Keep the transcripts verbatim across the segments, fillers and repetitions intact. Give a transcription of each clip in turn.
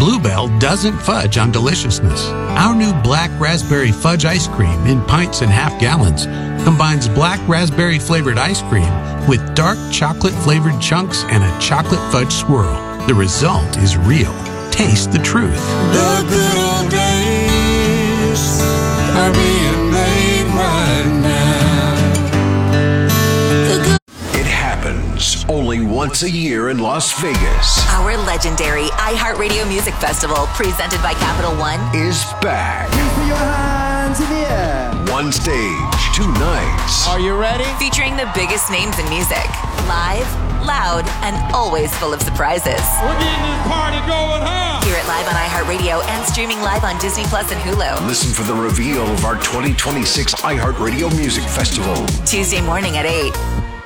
Bluebell doesn't fudge on deliciousness. Our new black raspberry fudge ice cream in pints and half gallons combines black raspberry flavored ice cream with dark chocolate flavored chunks and a chocolate fudge swirl. The result is real. Taste the truth. The good old days are being made right now. It happens only once a year in Las Vegas. Our legendary iHeartRadio Music Festival, presented by Capital One, is back. Put your hands in the air. One stage, two nights. Are you ready? featuring the biggest names in music. Live, loud, and always full of surprises. We're getting this party going, huh? Hear it live on iHeartRadio and streaming live on Disney Plus and Hulu. Listen for the reveal of our twenty twenty-six iHeartRadio Music Festival. Tuesday morning at eight.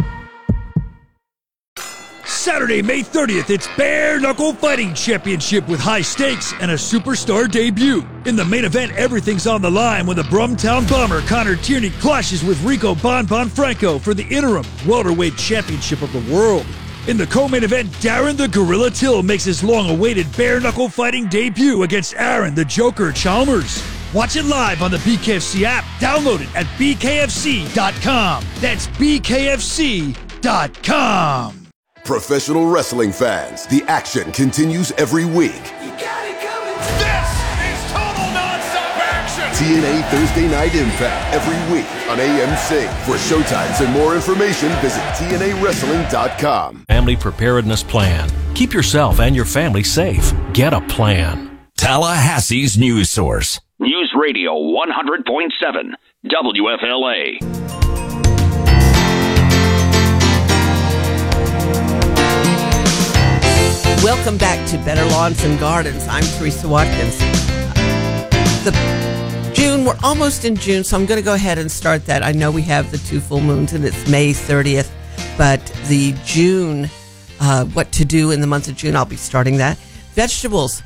Saturday, May thirtieth, it's Bare Knuckle Fighting Championship with high stakes and a superstar debut. In the main event, everything's on the line when the Brumtown Bomber Connor Tierney clashes with Rico Bon Bon Franco for the interim welterweight championship of the world. In the co-main event, Darren the Gorilla Till makes his long-awaited Bare Knuckle Fighting debut against Aaron the Joker Chalmers. Watch it live on the B K F C app. Download it at b k f c dot com. That's b k f c dot com. Professional wrestling fans, the action continues every week. You got it coming. This is total non-stop action. T N A Thursday Night Impact every week on A M C. For showtimes and more information, visit T N A wrestling dot com. Family Preparedness Plan. Keep yourself and your family safe. Get a plan. Tallahassee's news source. News Radio one hundred point seven, W F L A. Welcome back to Better Lawns and Gardens. I'm Teresa Watkins. The June, we're almost in June, so I'm going to go ahead and start that. I know we have the two full moons and it's May thirtieth, but the June, uh, what to do in the month of June, I'll be starting that. Vegetables,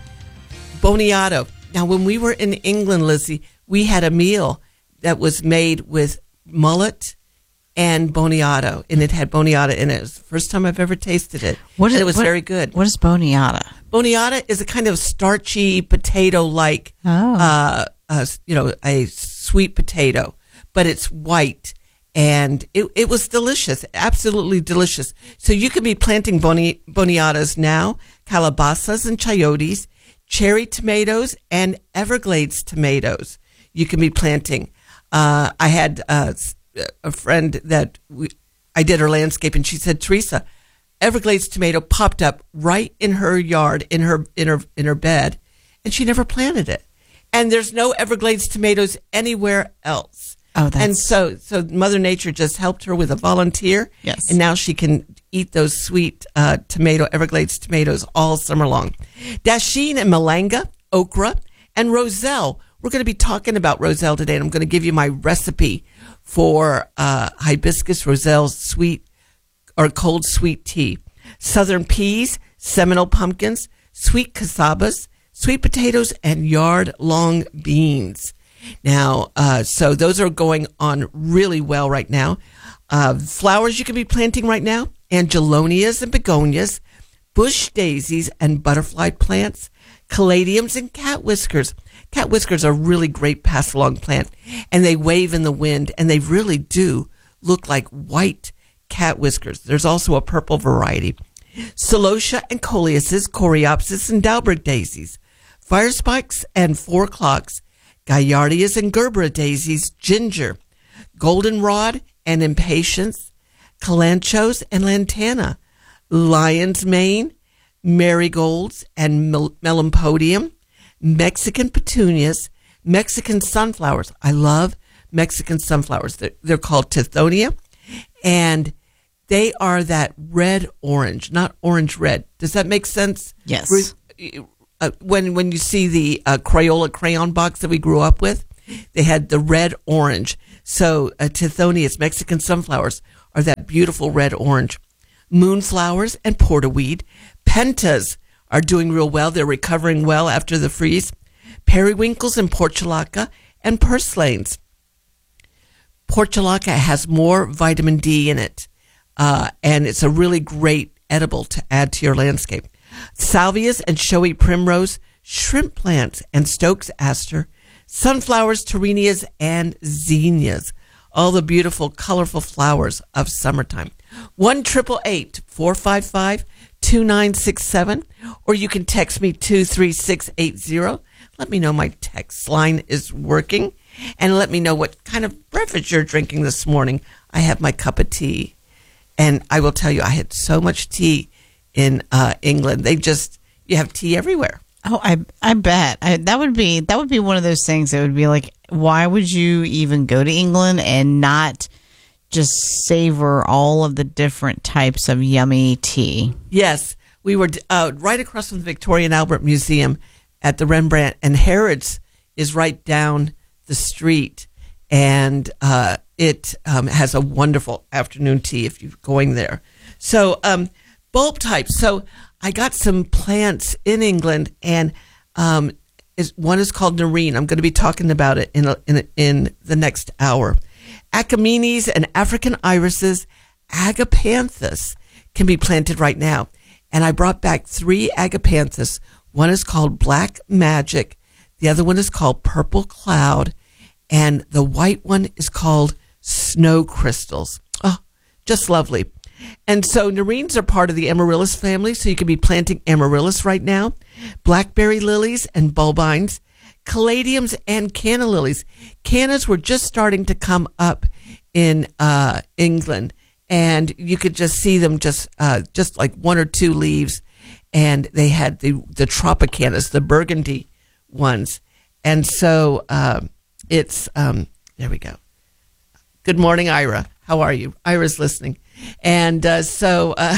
boniato. Now, when we were in England, Lizzie, we had a meal that was made with mullet and boniato, and it had boniata in it. It was the first time I've ever tasted it. What is, and it was what, very good. What is boniata? Boniata is a kind of starchy potato-like, oh. uh, uh, you know, a sweet potato, but it's white, and it, it was delicious, absolutely delicious. So you could be planting boni, boniatas now, calabasas and chayotes, cherry tomatoes, and Everglades tomatoes. You can be planting. Uh, I had uh, a friend that we, I did her landscape, and she said, Teresa, Everglades tomato popped up right in her yard, in her in her in her bed, and she never planted it. And there's no Everglades tomatoes anywhere else. Oh, that's... And so so Mother Nature just helped her with a volunteer. Yes. And now she can eat those sweet uh, tomato Everglades tomatoes all summer long. Dasheen and malanga, okra, and roselle. We're going to be talking about roselle today, and I'm going to give you my recipe for uh, hibiscus roselle sweet or cold sweet tea. Southern peas, Seminole pumpkins, sweet casabas, sweet potatoes, and yard-long beans. Now, uh, so those are going on really well right now. Uh, flowers you can be planting right now, angelonias and begonias, bush daisies and butterfly plants, caladiums and cat whiskers. Cat whiskers are a really great pass-along plant, and they wave in the wind, and they really do look like white cat whiskers. There's also a purple variety. Celosia and coleosis, coreopsis and Dalberg daisies, fire spikes and four o'clocks, Gaillardias and Gerbera daisies, ginger, goldenrod and impatiens, calanchos and lantana, lion's mane, marigolds and mel- melampodium, Mexican petunias, Mexican sunflowers. I love Mexican sunflowers. They're, they're called Tithonia, and they are that red orange, not orange red. Does that make sense? Yes. Uh, when when you see the uh, Crayola crayon box that we grew up with, they had the red orange. So uh, Tithonias, Mexican sunflowers, are that beautiful red orange. Moonflowers and porterweed. Pentas are doing real well. They're recovering well after the freeze. Periwinkles and portulaca and purslanes. Portulaca has more vitamin D in it, uh, and it's a really great edible to add to your landscape. Salvias and showy primrose shrimp plants, and Stokes aster, sunflowers, terenias, and zinnias. All the beautiful, colorful flowers of summertime. one eight eight eight, four five five, two nine six seven, or you can text me two three six eight zero. Let me know my text line is working, and let me know what kind of beverage you're drinking this morning. I have my cup of tea, and I will tell you, I had so much tea in uh, England. They just, you have tea everywhere. Oh, I I bet I, that would be that would be one of those things that would be like, why would you even go to England and not just savor all of the different types of yummy tea? Yes, we were uh, right across from the Victoria and Albert Museum at the Rembrandt, and Harrods is right down the street, and uh, it um, has a wonderful afternoon tea if you're going there. So um, bulb types. So I got some plants in England, and um, is, one is called Nerine. I'm going to be talking about it in a, in a, in the next hour. Achaemenes and African irises, agapanthus, can be planted right now. And I brought back three agapanthus. One is called Black Magic. The other one is called Purple Cloud. And the white one is called Snow Crystals. Oh, just lovely. And so nerines are part of the amaryllis family, so you can be planting amaryllis right now. Blackberry lilies and bulbines, caladiums and canna lilies. Cannas were just starting to come up in uh, England, and you could just see them just uh, just like one or two leaves, and they had the, the Tropicanas, the burgundy ones. And so uh, it's, um, there we go. Good morning, Ira. How are you? Ira's listening. And uh, so, uh,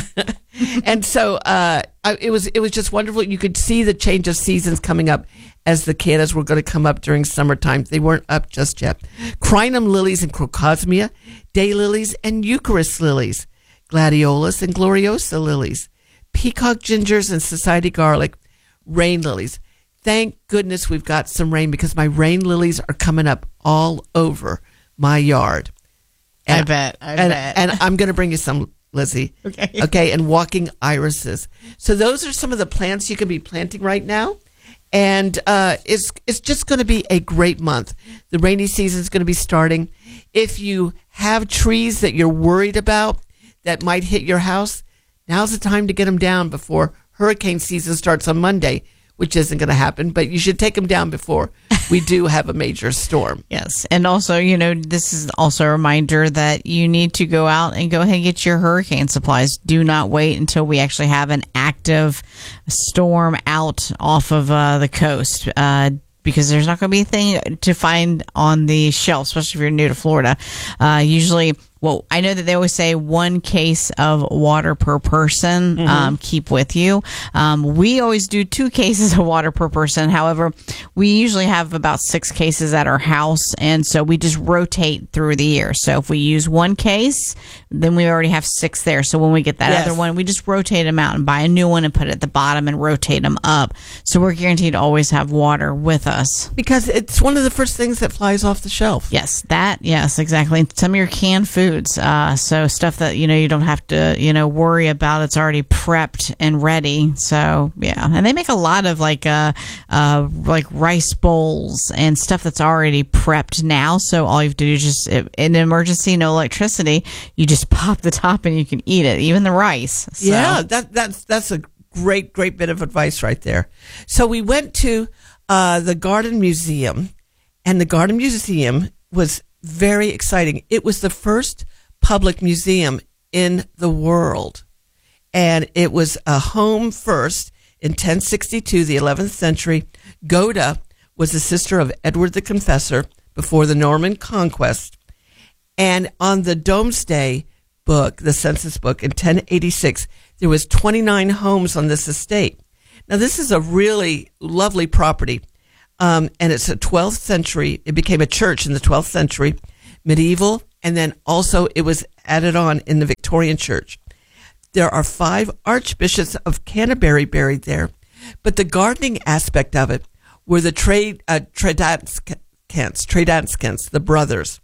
and so, uh, I, it was it was just wonderful. You could see the change of seasons coming up as the cannas were going to come up during summertime. They weren't up just yet. Crinum lilies and crocosmia, daylilies and Eucharis lilies, gladiolus and gloriosa lilies, peacock gingers and society garlic, rain lilies. Thank goodness we've got some rain, because my rain lilies are coming up all over my yard. And, I bet. I and, bet. And I'm going to bring you some, Lizzie. Okay. Okay. And walking irises. So those are some of the plants you can be planting right now. And uh, it's it's just going to be a great month. The rainy season is going to be starting. If you have trees that you're worried about that might hit your house, now's the time to get them down before hurricane season starts on Monday, which isn't going to happen, but you should take them down before we do have a major storm. Yes. And also, you know, this is also a reminder that you need to go out and go ahead and get your hurricane supplies. Do not wait until we actually have an active storm out off of uh, the coast, uh, because there's not going to be anything to find on the shelf, especially if you're new to Florida. Uh, usually, well, I know that they always say one case of water per person, mm-hmm. um, keep with you. Um, we always do two cases of water per person. However, we usually have about six cases at our house, and so we just rotate through the year. So if we use one case, then we already have six there. So when we get that yes. other one, we just rotate them out and buy a new one and put it at the bottom and rotate them up. So we're guaranteed to always have water with us. Because it's one of the first things that flies off the shelf. Yes, that, yes, exactly. Some of your canned foods. Uh, so stuff that, you know, you don't have to, you know, worry about. It's already prepped and ready. So, yeah. And they make a lot of like, uh, uh, like rice bowls and stuff that's already prepped now. So all you have to do is just, in an emergency, no electricity, you just pop the top and you can eat it, even the rice. So. Yeah, that, that's, that's a great, great bit of advice right there. So we went to uh, the Garden Museum, and the Garden Museum was very exciting. It was the first public museum in the world, and it was a home first in ten sixty-two, the eleventh century. Goda was the sister of Edward the Confessor before the Norman conquest, and on the Domesday book, the census book, in ten eighty-six, there was twenty-nine homes on this estate. Now, this is a really lovely property, um, and it's a twelfth century. It became a church in the twelfth century, medieval, and then also it was added on in the Victorian church. There are five archbishops of Canterbury buried there, but the gardening aspect of it were the trade uh, Tredanskens, Tredanskens, the brothers,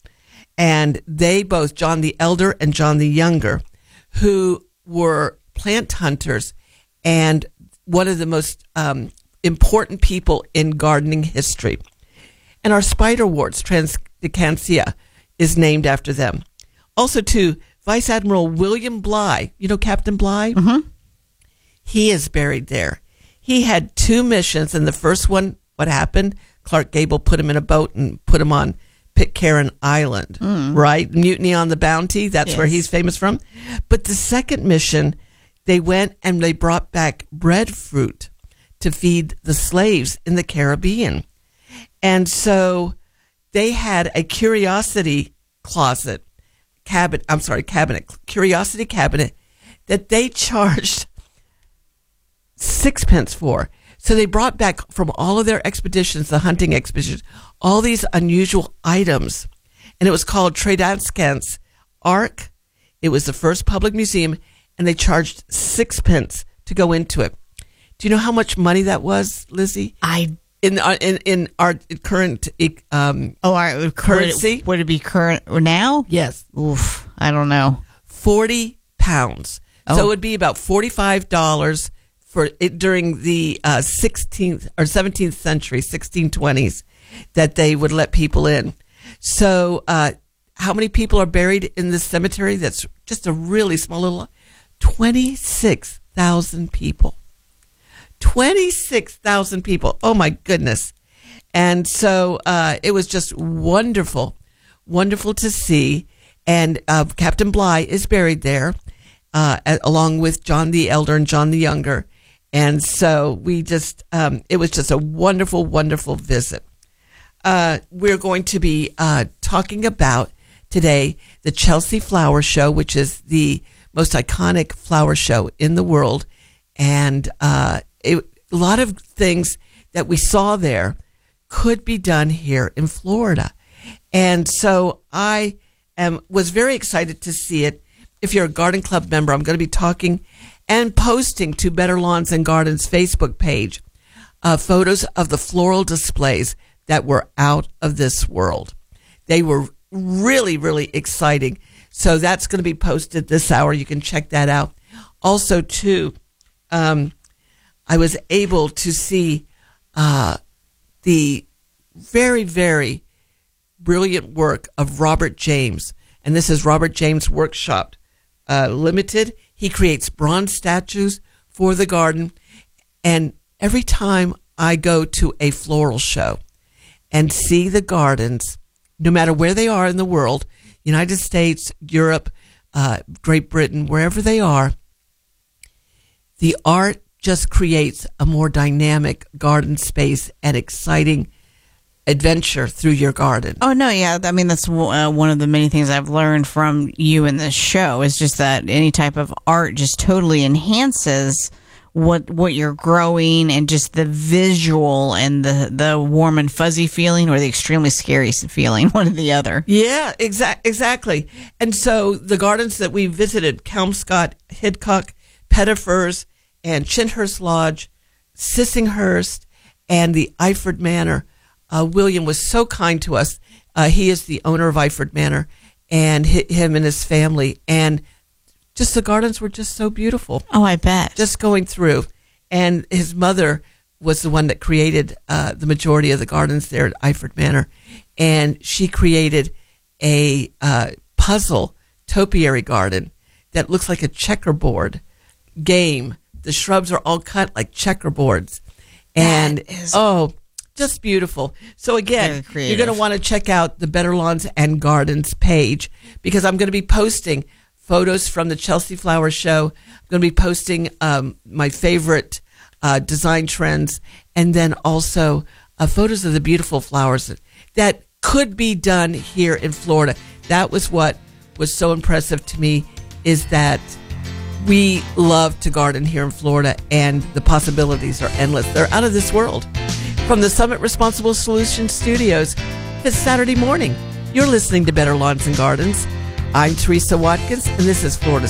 and they both, John the Elder and John the Younger, who were plant hunters, and one of the most um, important people in gardening history. And our spiderworts, Transdecantia, is named after them. Also, too, Vice Admiral William Bligh, you know Captain Bligh? Mm-hmm. He is buried there. He had two missions, and the first one, what happened? Clark Gable put him in a boat and put him on Pitcairn Island, mm. right? Mutiny on the Bounty, that's yes. where he's famous from. But the second mission, they went and they brought back breadfruit to feed the slaves in the Caribbean. And so they had a curiosity closet, cabinet, I'm sorry, cabinet, curiosity cabinet that they charged sixpence for. So they brought back from all of their expeditions, the hunting expeditions, all these unusual items. And it was called Tredanskan's Ark. It was the first public museum, and they charged sixpence to go into it. Do you know how much money that was, Lizzie? I in our, in in our current um oh our currency would it, would it be current now? Yes. Oof, I don't know. Forty pounds. Oh. So it would be about forty-five dollars for it during the uh, sixteenth or seventeenth century, sixteen twenties, that they would let people in. So, uh, how many people are buried in this cemetery? That's just a really small little, twenty-six thousand people. twenty-six thousand people. Oh my goodness. And so, uh, it was just wonderful, wonderful to see. And, uh, Captain Bligh is buried there, uh, along with John the Elder and John the Younger. And so we just, um, it was just a wonderful, wonderful visit. Uh, we're going to be uh, talking about today the Chelsea Flower Show, which is the most iconic flower show in the world. And uh, it, a lot of things that we saw there could be done here in Florida. And so I am was very excited to see it. If you're a Garden Club member, I'm going to be talking and posting to Better Lawns and Gardens Facebook page uh, photos of the floral displays that were out of this world. They were really, really exciting. So that's going to be posted this hour. You can check that out. Also, too, um, I was able to see uh, the very, very brilliant work of Robert James. And this is Robert James Workshop uh, Limited. He creates bronze statues for the garden. And every time I go to a floral show and see the gardens, no matter where they are in the world, United States, Europe, uh, Great Britain, wherever they are, the art just creates a more dynamic garden space and exciting adventure through your garden. Oh, no, yeah. I mean, that's uh, one of the many things I've learned from you in this show is just that any type of art just totally enhances what what you're growing and just the visual and the, the warm and fuzzy feeling or the extremely scary feeling, one or the other. Yeah, exact, exactly. And so the gardens that we visited, Kelmscott, Hidcock, Pettifers, and Chinhurst Lodge, Sissinghurst, and the Iford Manor, Uh, William was so kind to us. Uh, he is the owner of Iford Manor, and hi- him and his family. And just the gardens were just so beautiful. Oh, I bet. Just going through. And his mother was the one that created uh, the majority of the gardens there at Iford Manor. And she created a uh, puzzle topiary garden that looks like a checkerboard game. The shrubs are all cut like checkerboards. And, is- oh... just beautiful. So again, you're going to want to check out the Better Lawns and Gardens page because I'm going to be posting photos from the Chelsea Flower Show. I'm going to be posting um, my favorite uh, design trends and then also uh, photos of the beautiful flowers that, that could be done here in Florida. That was what was so impressive to me is that we love to garden here in Florida and the possibilities are endless. They're out of this world. From the Summit Responsible Solutions Studios, it's Saturday morning. You're listening to Better Lawns and Gardens. I'm Teresa Watkins, and this is Florida